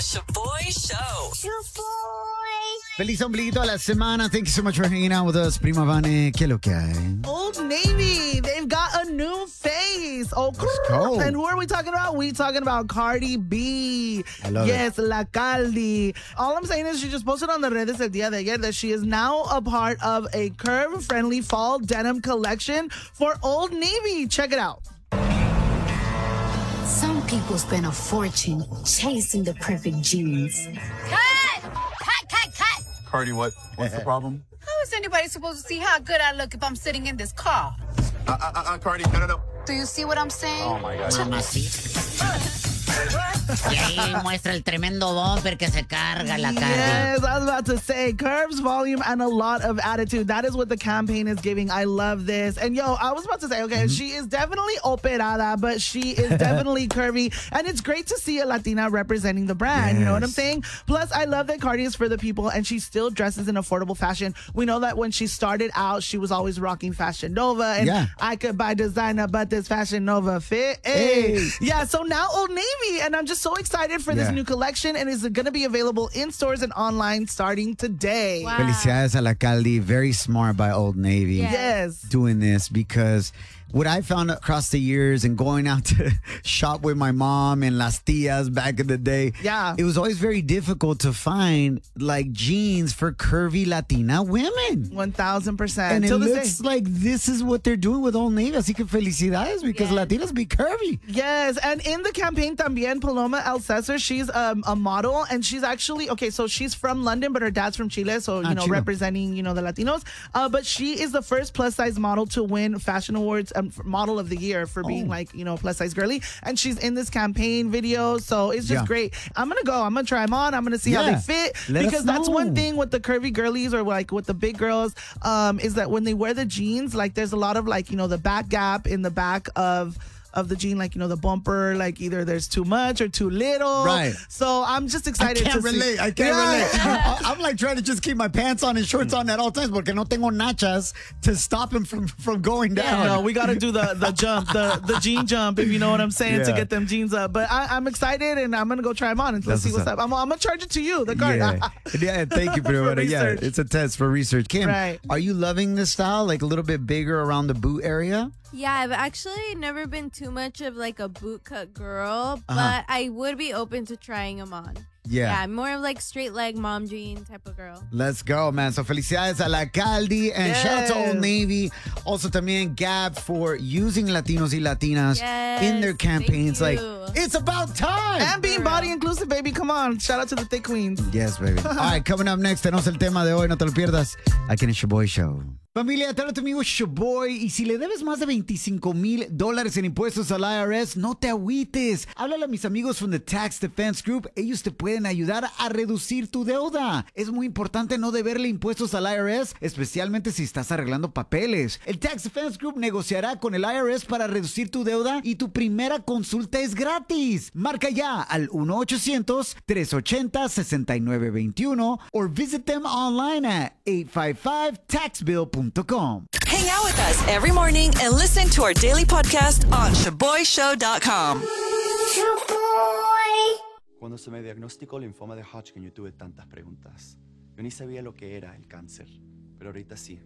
Shaboy Show. Feliz ombliguito a la semana. Thank you so much for hanging out with us, Prima Vane. ¿Qué lo que hay? Old Navy, they've got a new face. Oh, Let's go. And who are we talking about? We talking about Cardi B. I love yes, La Caldi. All I'm saying is she just posted on the redes el día de ayer that she is now a part of a curve-friendly fall denim collection for Old Navy. Check it out. Some people spend a fortune chasing the perfect jeans. Cut! Cardi, what's the problem? How is anybody supposed to see how good I look if I'm sitting in this car? Cardi, no. Do you see what I'm saying? Oh, my God. Y ahí muestra el tremendo bumper que se carga la Cardi. Yes, I was about to say, curves, volume, and a lot of attitude. That is what the campaign is giving. I love this. And yo, I was about to say, okay, she is definitely operada, but she is definitely curvy. And it's great to see a Latina representing the brand. You know what I'm saying? Plus, I love that Cardi is for the people and she still dresses in affordable fashion. We know that when she started out, she was always rocking Fashion Nova. And I could buy designer, but this Fashion Nova fit. Hey. Yeah, so now Old Navy. And I'm just so excited for this new collection, and it's going to be available in stores and online starting today. Wow. Felicidades a la Caldi. Very smart by Old Navy. Yes. Doing this because what I found across the years and going out to shop with my mom and las tias back in the day, it was always very difficult to find like jeans for curvy Latina women. 1,000%. And it looks like this is what they're doing with Old Navy. Así que felicidades because Latinas be curvy. Yes, and in the campaign también, Paloma Alcesar, she's a model, and she's actually, so she's from London, but her dad's from Chile, so, you know, representing, you know, the Latinos. But she is the first plus-size model to win Fashion Awards Model of the Year for being, like, you know, plus-size girly. And she's in this campaign video, so it's just great. I'm going to go. I'm going to try them on. I'm going to see how they fit. Because that's one thing with the curvy girlies or, like, with the big girls is that when they wear the jeans, like, there's a lot of, like, you know, the back gap in the back of the jean, like, you know, the bumper, like either there's too much or too little. Right. So I'm just excited I can't relate. I'm like trying to just keep my pants on and shorts on at all times porque no tengo nachas to stop him from going down. No, we got to do the jump, the jean jump, if you know what I'm saying, to get them jeans up. But I'm excited, and I'm going to go try them on and let's see what's up. I'm going to charge it to you, the card. Yeah, thank you, Primera. Yeah, it's a test for research. Kim, are you loving this style? Like a little bit bigger around the boot area? Yeah, I've actually never been too much of like a bootcut girl, but I would be open to trying them on. Yeah, I'm more of like straight leg mom jean type of girl. Let's go, man. So felicidades a la Caldi and shout out to Old Navy. Also también Gab for using Latinos y Latinas in their campaigns. Like, it's about time. And being body inclusive, baby. Come on. Shout out to the thick queens. Yes, baby. All right, coming up next, tenemos el tema de hoy. No te lo pierdas aquí en el Shaboy Show. Familia, te habla tu amigo Shaboy, y si le debes más de $25,000 en impuestos al IRS, no te agüites. Háblale a mis amigos from the Tax Defense Group. Ellos te pueden ayudar a reducir tu deuda. Es muy importante no deberle impuestos al IRS, especialmente si estás arreglando papeles. El Tax Defense Group negociará con el IRS para reducir tu deuda y tu primera consulta es gratis. Marca ya al 1-800-380-6921 or visit them online at 855taxbill.com. Hang out with us every morning and listen to our daily podcast on ShaboyShow.com. Cuando se me diagnosticó linfoma de Hodgkin, yo tuve tantas preguntas. Yo ni sabía lo que era el cáncer, pero ahorita sí.